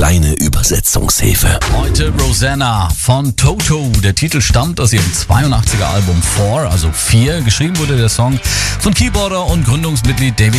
kleine Übersetzungshilfe. Heute Rosanna von Toto. Der Titel stammt aus ihrem 82er Album 4, also 4. Geschrieben wurde der Song von Keyboarder und Gründungsmitglied David